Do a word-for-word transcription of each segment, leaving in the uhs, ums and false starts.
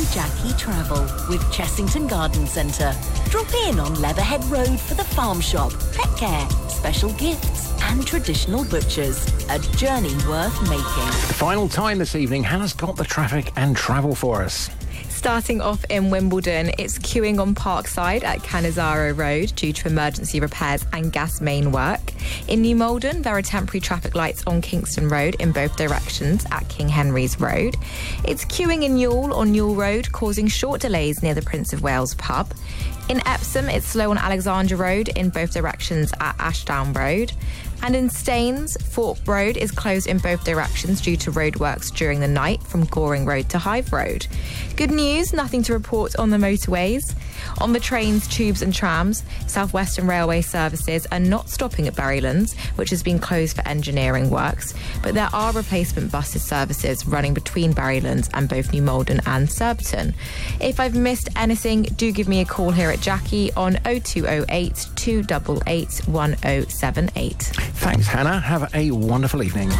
Jackie Travel with Chessington Garden Centre. Drop in on Leatherhead Road for the farm shop, pet care, special gifts and traditional butchers. A journey worth making. Final time this evening. Hannah's got the traffic and travel for us. Starting off in Wimbledon, it's queuing on Parkside at Canizaro Road due to emergency repairs and gas main work. In New Malden, there are temporary traffic lights on Kingston Road in both directions at King Henry's Road. It's queuing in Newell on Newell Road, causing short delays near the Prince of Wales pub. In Epsom, it's slow on Alexandra Road in both directions at Ashdown Road. And in Staines, Thorpe Road is closed in both directions due to roadworks during the night from Goring Road to Hive Road. Good news, nothing to report on the motorways. On the trains, tubes and trams, South Western Railway services are not stopping at Berrylands, which has been closed for engineering works, but there are replacement buses services running between Berrylands and both New Malden and Surbiton. If I've missed anything, do give me a call here at Jackie on oh two oh eight, two eight eight, one oh seven eight. Thanks, Hannah. Have a wonderful evening.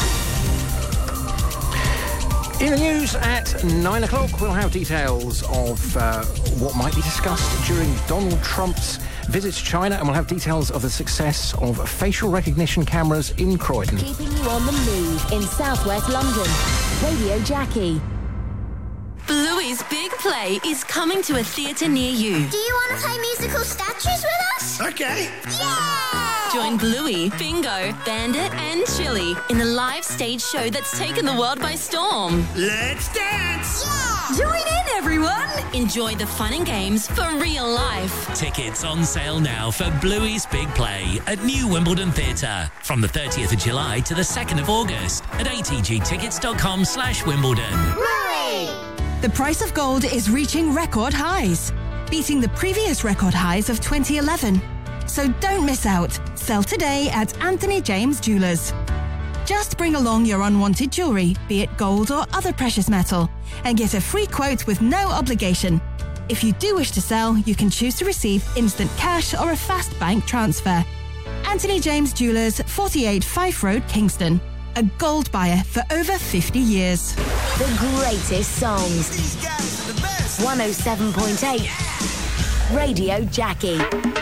In the news at nine o'clock, we'll have details of uh, what might be discussed during Donald Trump's visit to China, and we'll have details of the success of facial recognition cameras in Croydon. Keeping you on the move in southwest London. Radio Jackie. Bluey's Big Play is coming to a theatre near you. Do you want to play musical statues with us? Okay. Yeah! Join Bluey, Bingo, Bandit and Chili in the live stage show that's taken the world by storm. Let's dance! Yeah! Join in, everyone! Enjoy the fun and games for real life. Tickets on sale now for Bluey's Big Play at New Wimbledon Theatre from the thirtieth of July to the second of August at atgtickets.com slash Wimbledon. Bluey! The price of gold is reaching record highs, beating the previous record highs of twenty eleven. So don't miss out. Sell today at Anthony James Jewelers. Just bring along your unwanted jewellery, be it gold or other precious metal, and get a free quote with no obligation. If you do wish to sell, you can choose to receive instant cash or a fast bank transfer. Anthony James Jewelers, forty-eight Fife Road, Kingston. A gold buyer for over fifty years. The greatest songs. These guys are the best. one oh seven point eight. Radio Jackie.